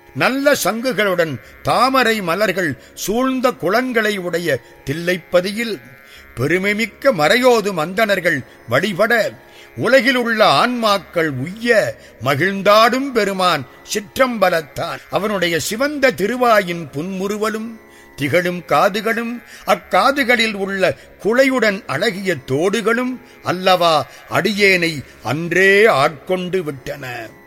நல்ல சங்குகளுடன் தாமரை மலர்கள் சூழ்ந்த குளங்களை உடைய தில்லைப்பதியில் பெருமைமிக்க மறையோதும் அந்தணர்கள் வழிபட உலகில் உள்ள ஆன்மாக்கள் உய்ய மகிழ்ந்தாடும் பெருமான் சிற்றம்பலத்தான். அவனுடைய சிவந்த திருவாயின் புன்முறுவலும் திகழும் காதுகளும் அக்காதுகளில் உள்ள குளையுடன் அழகிய தோடுகளும் அல்லவா அடியேனை அன்றே ஆட்கொண்டு விட்டன.